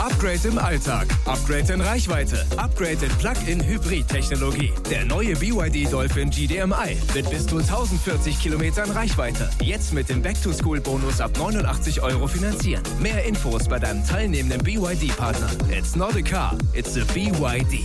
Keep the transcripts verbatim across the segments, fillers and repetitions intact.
Upgrade im Alltag, Upgrade in Reichweite, Upgrade in Plug-in-Hybrid-Technologie. Der neue B Y D Dolphin G D M I mit bis zu tausendvierzig Kilometern Reichweite. Jetzt mit dem Back-to-School-Bonus ab neunundachtzig Euro finanzieren. Mehr Infos bei deinem teilnehmenden B Y D-Partner. It's not a car, it's a B Y D.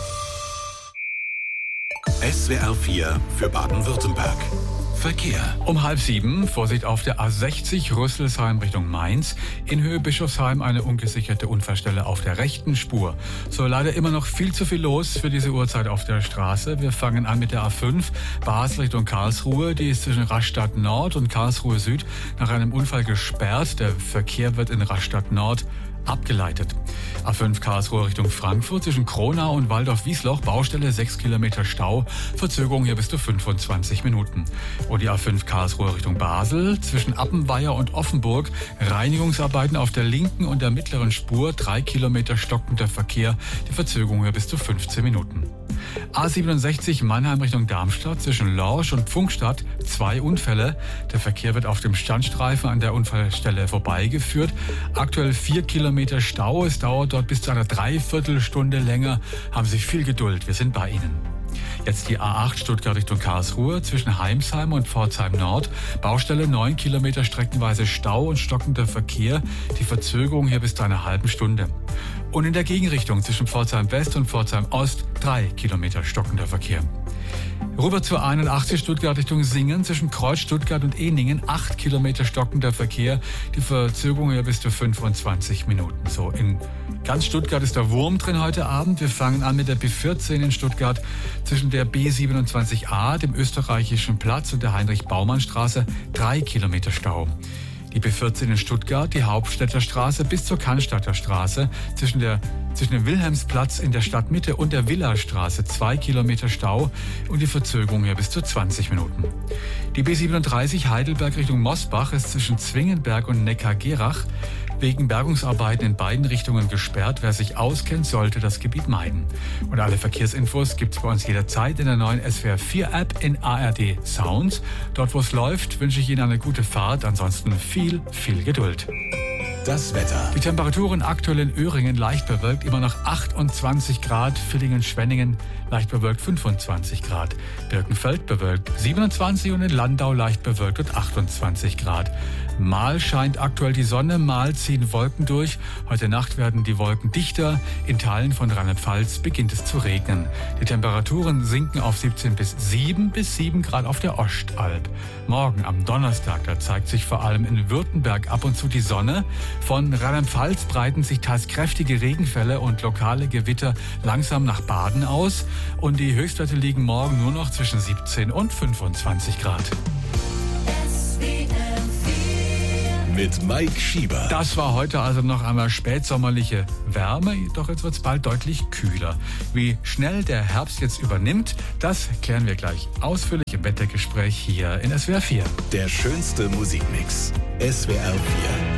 S W R vier für Baden-Württemberg. Verkehr. Um halb sieben, Vorsicht auf der A sechzig Rüsselsheim Richtung Mainz. In Höhe Bischofsheim eine ungesicherte Unfallstelle auf der rechten Spur. So, leider immer noch viel zu viel los für diese Uhrzeit auf der Straße. Wir fangen an mit der A fünf, Basel Richtung Karlsruhe. Die ist zwischen Rastatt Nord und Karlsruhe Süd nach einem Unfall gesperrt. Der Verkehr wird in Rastatt Nord abgeleitet. A fünf Karlsruhe Richtung Frankfurt zwischen Kronau und Waldorf-Wiesloch, Baustelle sechs Kilometer Stau, Verzögerung hier bis zu fünfundzwanzig Minuten. Und die A fünf Karlsruhe Richtung Basel zwischen Appenweier und Offenburg, Reinigungsarbeiten auf der linken und der mittleren Spur, drei Kilometer stockender Verkehr, die Verzögerung hier bis zu fünfzehn Minuten. A siebenundsechzig Mannheim Richtung Darmstadt zwischen Lorsch und Pfungstadt, zwei Unfälle. Der Verkehr wird auf dem Standstreifen an der Unfallstelle vorbeigeführt. Aktuell vier Kilometer Stau. Es dauert dort bis zu einer Dreiviertelstunde länger. Haben Sie viel Geduld. Wir sind bei Ihnen. Jetzt die A acht Stuttgart Richtung Karlsruhe zwischen Heimsheim und Pforzheim Nord. Baustelle neun Kilometer streckenweise Stau und stockender Verkehr. Die Verzögerung hier bis zu einer halben Stunde. Und in der Gegenrichtung zwischen Pforzheim West und Pforzheim Ost drei Kilometer stockender Verkehr. Rüber zur einundachtzig Stuttgart Richtung Singen zwischen Kreuz Stuttgart und Ehningen acht Kilometer stockender Verkehr. Die Verzögerung hier bis zu fünfundzwanzig Minuten. So, in ganz Stuttgart ist der Wurm drin heute Abend. Wir fangen an mit der B vierzehn in Stuttgart zwischen der B siebenundzwanzig A, dem österreichischen Platz und der Heinrich-Baumann-Straße drei Kilometer Stau. Die B vierzehn in Stuttgart, die Hauptstädter Straße bis zur Cannstatter Straße zwischen der zwischen dem Wilhelmsplatz in der Stadtmitte und der Villastraße zwei Kilometer Stau und die Verzögerung hier bis zu zwanzig Minuten. Die B siebenunddreißig Heidelberg Richtung Mosbach ist zwischen Zwingenberg und Neckargerach wegen Bergungsarbeiten in beiden Richtungen gesperrt. Wer sich auskennt, sollte das Gebiet meiden. Und alle Verkehrsinfos gibt's bei uns jederzeit in der neuen S W R vier App in A R D Sound. Dort, wo es läuft, wünsche ich Ihnen eine gute Fahrt. Ansonsten viel, viel Geduld. Das Wetter. Die Temperaturen aktuell in Öhringen leicht bewölkt, immer noch achtundzwanzig Grad. Villingen-Schwenningen leicht bewölkt, fünfundzwanzig Grad. Birkenfeld bewölkt, siebenundzwanzig und in Landau leicht bewölkt und achtundzwanzig Grad. Mal scheint aktuell die Sonne, mal ziehen Wolken durch. Heute Nacht werden die Wolken dichter. In Teilen von Rheinland-Pfalz beginnt es zu regnen. Die Temperaturen sinken auf siebzehn bis sieben bis sieben Grad auf der Ostalb. Morgen am Donnerstag, da zeigt sich vor allem in Württemberg ab und zu die Sonne. Von Rheinland-Pfalz breiten sich teils kräftige Regenfälle und lokale Gewitter langsam nach Baden aus. Und die Höchstwerte liegen morgen nur noch zwischen siebzehn und fünfundzwanzig Grad. Mit Mike Schieber. Das war heute also noch einmal spätsommerliche Wärme, doch jetzt wird es bald deutlich kühler. Wie schnell der Herbst jetzt übernimmt, das klären wir gleich ausführlich im Wettergespräch hier in S W R vier. Der schönste Musikmix. S W R vier.